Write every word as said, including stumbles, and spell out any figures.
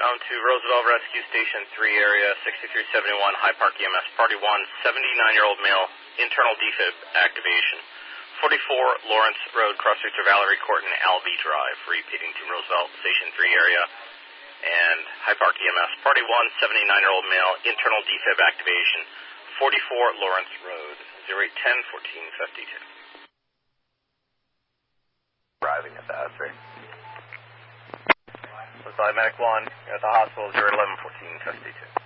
Down to Roosevelt Rescue Station three area, sixty-three seventy-one, High Park E M S, Party one, seventy-nine-year-old male, internal defib activation. forty-four Lawrence Road, cross streets are Valerie Court and Albee Drive. Repeating to Roosevelt Station three area and High Park E M S, Party one, seventy-nine-year-old male, internal defib activation. forty-four Lawrence Road, zero eight ten, fourteen fifty-two. Arriving at that, three. Looks like Medic one at the hospital, zero eleven, fourteen fifty-two.